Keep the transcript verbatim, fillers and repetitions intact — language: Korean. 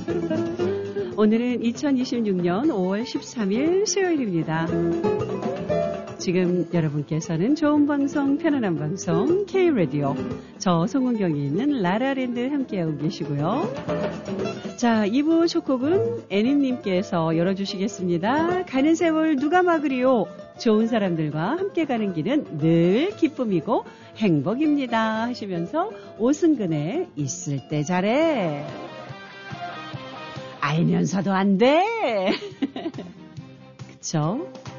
오늘은 이천이십육 년 오월 십삼일 수요일입니다. 지금 여러분께서는 좋은 방송, 편안한 방송, K-라디오, 저 송은경이 있는 라라랜드 함께하고 계시고요. 자, 이 부 첫 곡은 애님님께서 열어주시겠습니다. 가는 세월 누가 막으리요? 좋은 사람들과 함께 가는 길은 늘 기쁨이고 행복입니다 하시면서 오승근의 있을 때 잘해. 알면서도 안 돼. 그쵸?